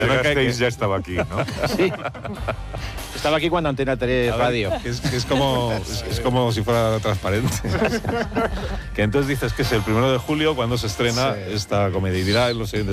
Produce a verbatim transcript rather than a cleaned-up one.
Gasteiz ya estaba aquí, ¿no? Sí. Estaba aquí cuando Antena tres Radio. Es, es, como, es, es como si fuera transparente. Que entonces dices que es el primero de julio cuando se estrena sí. esta comedia. Y dirá los